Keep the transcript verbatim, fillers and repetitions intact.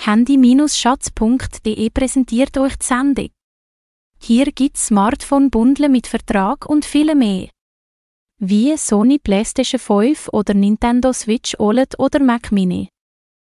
handy schatz punkt de präsentiert euch die Sendung. Hier gibt's Smartphone-Bundle mit Vertrag und viel mehr. Wie Sony PlayStation fünf oder Nintendo Switch O L E D oder Mac Mini.